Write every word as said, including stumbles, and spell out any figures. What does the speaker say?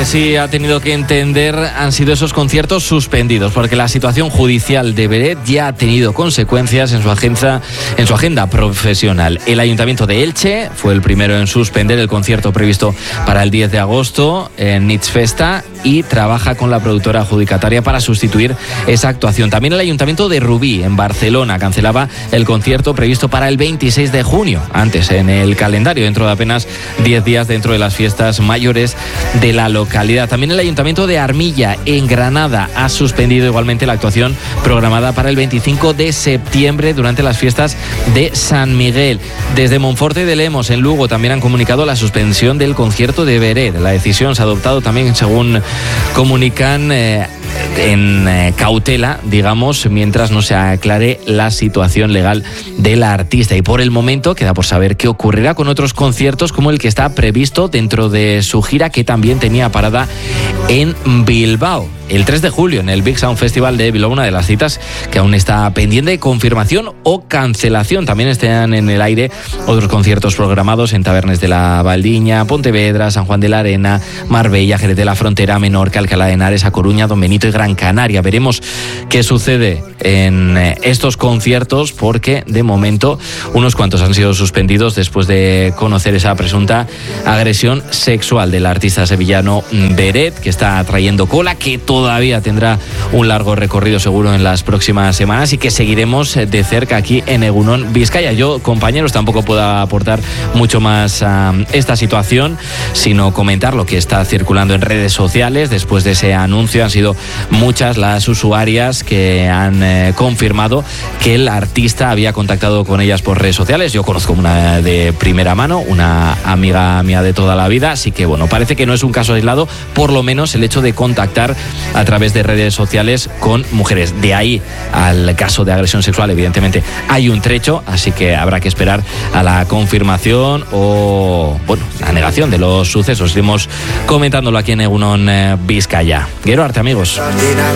Sí, ha tenido que entender han sido esos conciertos suspendidos, porque la situación judicial de Beret ya ha tenido consecuencias en su agenda, en su agenda profesional. El Ayuntamiento de Elche fue el primero en suspender el concierto previsto para el diez de agosto en Nitsfesta y trabaja con la productora adjudicataria para sustituir esa actuación. También el Ayuntamiento de Rubí, en Barcelona, cancelaba el concierto previsto para el veintiséis de junio, antes en el calendario, dentro de apenas diez días, dentro de las fiestas mayores de la localidad. También el Ayuntamiento de Armilla, en Granada, ha suspendido igualmente la actuación programada para el veinticinco de septiembre durante las fiestas de San Miguel. Desde Monforte de Lemos, en Lugo, también han comunicado la suspensión del concierto de Beret. La decisión se ha adoptado también, según comunican, eh, en eh, cautela, digamos, mientras no se aclare la situación legal de la artista. Y por el momento queda por saber qué ocurrirá con otros conciertos, como el que está previsto dentro de su gira, que también tenía parada en Bilbao el tres de julio en el Big Sound Festival de Bilbao, una de las citas que aún está pendiente de confirmación o cancelación. También están en el aire otros conciertos programados en Tabernes de la Valdiña, Pontevedra, San Juan de la Arena, Marbella, Jerez de la Frontera, Menorca, Alcalá de Henares, A Coruña, Don Benito y Gran Canaria. Veremos qué sucede en estos conciertos, porque de momento unos cuantos han sido suspendidos después de conocer esa presunta agresión sexual del artista sevillano Beret, que está trayendo cola, que todavía tendrá un largo recorrido seguro en las próximas semanas y que seguiremos de cerca aquí en Egunon Vizcaya. Yo, compañeros, tampoco puedo aportar mucho más a esta situación, sino comentar lo que está circulando en redes sociales. Después de ese anuncio han sido muchas las usuarias que han eh, confirmado que el artista había contactado con ellas por redes sociales. Yo conozco una de primera mano, una amiga mía de toda la vida, así que bueno, parece que no es un caso aislado, por lo menos el hecho de contactar a través de redes sociales con mujeres. De ahí al caso de agresión sexual, evidentemente hay un trecho, así que habrá que esperar a la confirmación o, bueno, la negación de los sucesos. Iremos comentándolo aquí en Egunon Vizcaya. Gero arte, amigos.